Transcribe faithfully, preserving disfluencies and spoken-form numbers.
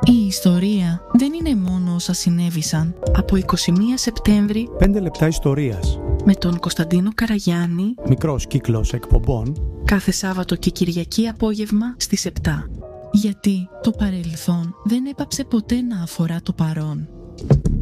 Η ιστορία δεν είναι μόνο όσα συνέβησαν. Από εικοστή πρώτη Σεπτέμβρη, πέντε λεπτά ιστορίας. Με τον Κωνσταντίνο Καραγιάννη. Μικρός κύκλος εκπομπών. Κάθε Σάββατο και Κυριακή απόγευμα στις επτά. Γιατί το παρελθόν δεν έπαψε ποτέ να αφορά το παρόν.